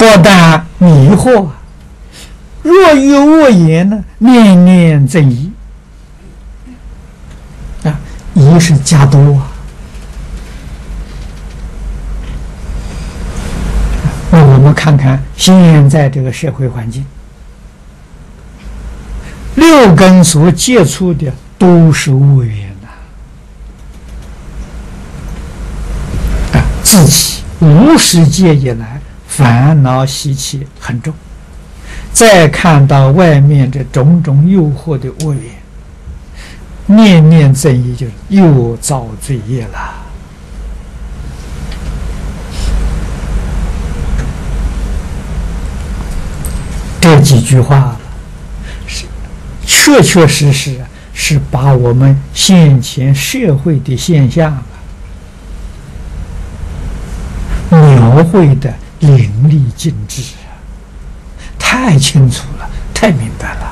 不但迷惑，若有恶言呢，念念增疑啊，疑是加多啊。那我们看看现在这个社会环境，六根所接触的都是恶缘呐，自己无始界以来烦恼习气很重，再看到外面这种种诱惑的恶缘，念念增益，就是又造罪业了。这几句话是确确实实是把我们现前社会的现象描绘的淋漓尽致，太清楚了，太明白了。